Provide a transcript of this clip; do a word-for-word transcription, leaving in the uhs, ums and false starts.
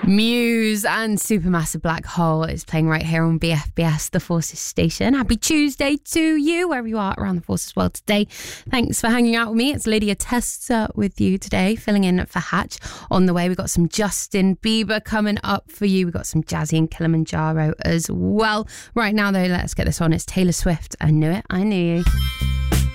Muse and Supermassive Black Hole is playing right here on B F B S, the Forces station. Happy Tuesday to you, wherever you are around the Forces world today. Thanks for hanging out with me. It's Lydia Testa with you today, filling in for Hatch. On the way, we've got some Justin Bieber coming up for you. We've got some Jazzy and Kilimanjaro as well. Right now, though, let's get this on. It's Taylor Swift. I Knew It, I Knew You.